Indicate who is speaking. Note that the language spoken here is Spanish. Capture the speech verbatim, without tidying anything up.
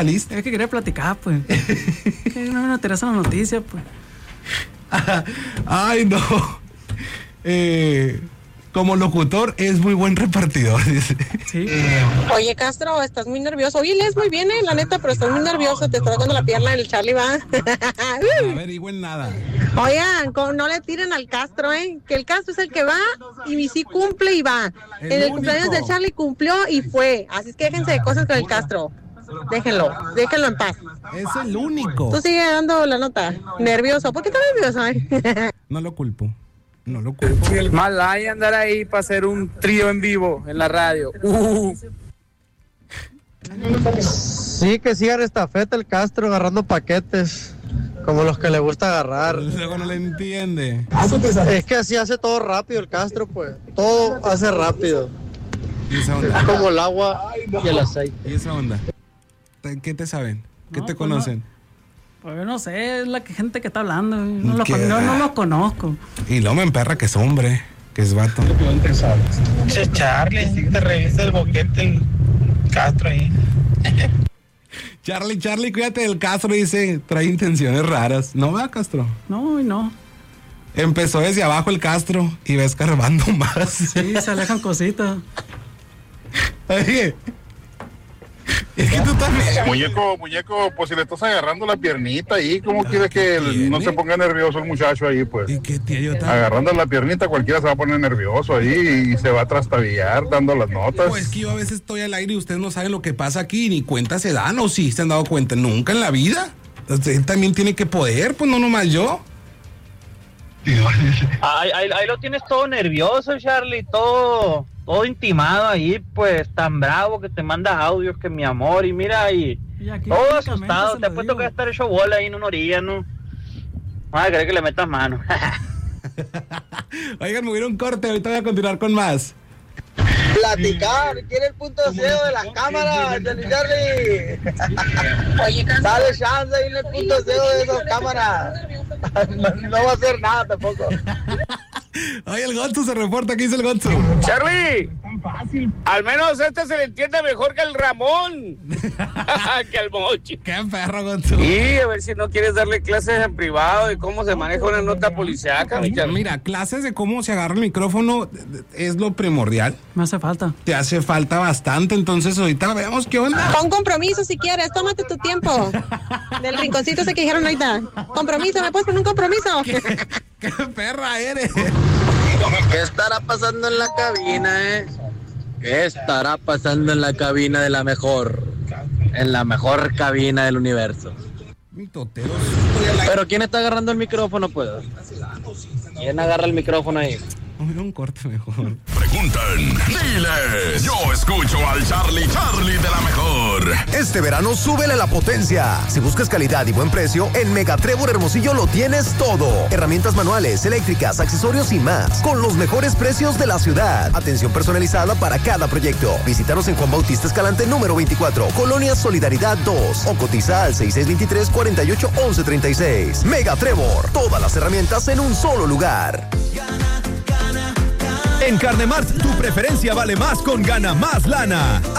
Speaker 1: ¿Listo?
Speaker 2: Es que quería platicar, pues. Que no me interesa la noticia, pues.
Speaker 1: Ay, no. Eh, como locutor es muy buen repartidor, dice.
Speaker 2: Sí.
Speaker 3: Oye, Castro, estás muy nervioso. Oye, lees muy bien, eh, la neta, pero estás muy nervioso. Te está tocando la pierna el Charlie, va.
Speaker 1: No averigüen nada.
Speaker 3: Oigan, co- no le tiren al Castro, ¿eh? Que el Castro es el que va y sí cumple y va.
Speaker 1: El
Speaker 3: en el
Speaker 1: único.
Speaker 3: cumpleaños de Charlie cumplió y fue. Así es que déjense de cosas con el Castro. Déjenlo, déjenlo en paz.
Speaker 1: Es el único.
Speaker 3: Tú sigue dando la nota. Nervioso. ¿Por qué estás nervioso, eh?
Speaker 1: No lo culpo. No lo culpo.
Speaker 4: Mal hay andar ahí para hacer un trío en vivo en la radio. Uh.
Speaker 5: Sí, que sigan estafeta el Castro agarrando paquetes, como los que le gusta agarrar.
Speaker 1: Luego no le entiende.
Speaker 5: Es que así hace todo rápido el Castro, pues. Todo hace rápido.
Speaker 1: ¿Y esa onda?
Speaker 5: Es como el agua y el aceite.
Speaker 1: ¿Y esa onda? ¿Qué te saben? ¿Qué
Speaker 2: No,
Speaker 1: te
Speaker 2: pues
Speaker 1: conocen?
Speaker 2: Pues yo no sé, es la que- gente que está hablando. No, lo,
Speaker 1: ¿Qué?
Speaker 2: con- no, no los conozco.
Speaker 1: Y luego me emperra que es hombre, que es vato.
Speaker 6: Che, Charlie, sí te revisa el boquete el Castro ahí.
Speaker 1: Charlie, Charlie, cuídate del Castro, dice, trae intenciones raras. ¿No va, Castro?
Speaker 2: No, y no.
Speaker 1: Empezó desde abajo el Castro y va escarbando más.
Speaker 2: Sí, se alejan cositas.
Speaker 1: Oye, es que tú también.
Speaker 7: Muñeco, muñeco, pues si le estás agarrando la piernita ahí, ¿cómo quieres que el- no se ponga nervioso el muchacho ahí, pues?
Speaker 1: ¿Y qué tío?
Speaker 7: Agarrando la piernita cualquiera se va a poner nervioso ahí y se va a trastabillar dando las notas.
Speaker 1: Pues que yo a veces estoy al aire y ustedes no saben lo que pasa aquí, ni cuenta se dan, o sí se han dado cuenta, nunca en la vida. Entonces, él también tiene que poder, pues no nomás yo.
Speaker 8: Ahí, ahí, ahí lo tienes todo nervioso, Charlie, todo, todo intimado ahí, pues tan bravo que te manda audios que mi amor, y mira ahí,
Speaker 2: Y aquí
Speaker 8: todo
Speaker 2: públicamente
Speaker 8: asustado,
Speaker 2: se
Speaker 8: te
Speaker 2: lo
Speaker 8: apuesto
Speaker 2: digo.
Speaker 8: que va a estar hecho bola ahí en una orilla, ¿no? Vas a querer que le metas mano.
Speaker 1: Oigan, me voy a ir a un corte, ahorita voy a continuar con más.
Speaker 5: Platicar, quiere el punto ciego de las cámaras, Charlie Charlie. Dale chance ahí en el punto ciego de esas cámaras. No, no va a hacer nada tampoco.
Speaker 1: Oye, el Gonzo se reporta, ¿qué dice el Gonzo?
Speaker 4: Charlie, al menos este se le entiende mejor que el Ramón. Que al Mochi.
Speaker 1: Qué perro, Gonzo.
Speaker 4: Y a ver si no quieres darle clases en privado de cómo se maneja una nota policíaca, mi Charlie.
Speaker 1: Mira, clases de cómo se agarra el micrófono es lo primordial.
Speaker 2: Me hace falta.
Speaker 1: Te hace falta bastante, entonces ahorita veamos qué onda.
Speaker 3: Con compromiso si quieres, tómate tu tiempo. Del rinconcito ese que dijeron ahorita. Compromiso, ¿me puedes poner un compromiso?
Speaker 1: ¡Qué perra eres!
Speaker 5: ¿Qué estará pasando en la cabina, eh? ¿Qué estará pasando en la cabina de la mejor? En la mejor cabina del universo.
Speaker 1: Mi totero.
Speaker 5: Pero ¿quién está agarrando el micrófono, pues? ¿Quién agarra el micrófono ahí?
Speaker 1: Vamos a ir a un corte mejor.
Speaker 9: Preguntan, diles, yo escucho al Charlie Charlie de la mejor.
Speaker 10: Este verano súbele la potencia. Si buscas calidad y buen precio, en Mega Trébol Hermosillo lo tienes todo. Herramientas manuales, eléctricas, accesorios y más. Con los mejores precios de la ciudad. Atención personalizada para cada proyecto. Visítanos en Juan Bautista Escalante número veinticuatro, Colonia Solidaridad dos. O cotiza al seis seis dos tres, cuatro ocho, once treinta y seis. Mega Trébol, todas las herramientas en un solo lugar.
Speaker 11: En Carnemart, tu preferencia vale más con Gana Más Lana.